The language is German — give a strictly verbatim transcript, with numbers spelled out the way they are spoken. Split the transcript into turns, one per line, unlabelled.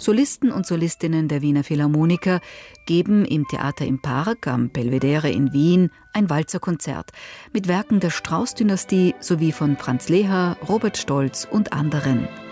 Solisten und Solistinnen der Wiener Philharmoniker geben im Theater im Park am Belvedere in Wien ein Walzerkonzert mit Werken der Strauß-Dynastie sowie von Franz Lehár, Robert Stolz und anderen.